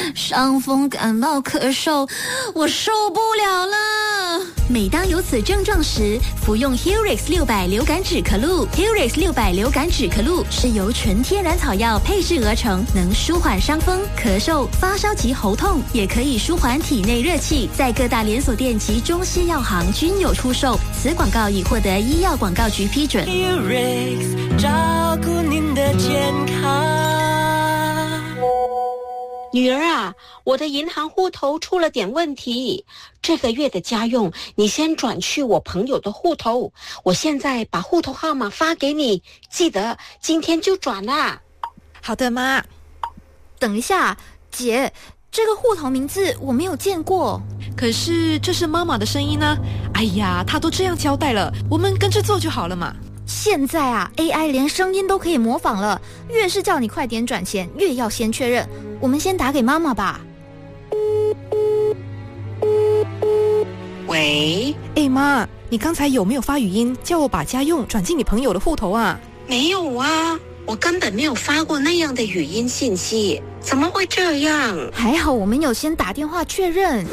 伤风感冒咳嗽，我受不了了。 每当有此症状时，服用 Helix 600流感止咳露。Helix 600流感止咳露是由纯天然草药配制而成，能舒缓伤风、咳嗽、发烧及喉痛，也可以舒缓体内热气。在各大连锁店及中西药行均有出售。此广告已获得医药广告局批准。 Helix 照顾您的健康。 女儿啊，我的银行户头出了点问题，这个月的家用你先转去我朋友的户头，我现在把户头号码发给你，记得今天就转啦。 好的，妈。 等一下，姐，这个户头名字我没有见过。 可是这是妈妈的声音呢。哎呀，她都这样交代了，我们跟着做就好了嘛。 现在啊 ，AI 连声音都可以模仿了，越是叫你快点转钱，越要先确认。我们先打给妈妈吧。 喂， 妈，你刚才有没有发语音叫我把家用转进你朋友的户头啊？ 没有啊，我根本没有发过那样的语音信息，怎么会这样？ 还好我们有先打电话确认。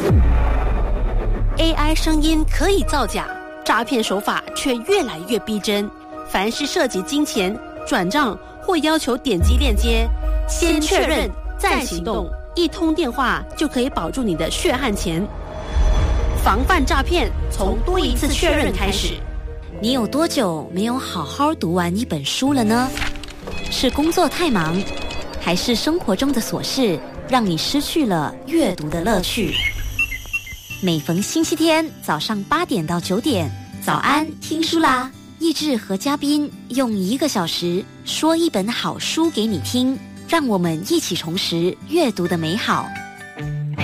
AI 声音可以造假，诈骗手法却越来越逼真。凡是涉及金钱、转账或要求点击链接，先确认再行动，一通电话就可以保住你的血汗钱。防范诈骗，从多一次确认开始。 你有多久没有好好读完一本书了呢？是工作太忙，还是生活中的琐事让你失去了阅读的乐趣？每逢星期天早上8点到9点，早安听书啦！益智和嘉宾用1个小时说一本好书给你听，让我们一起重拾阅读的美好。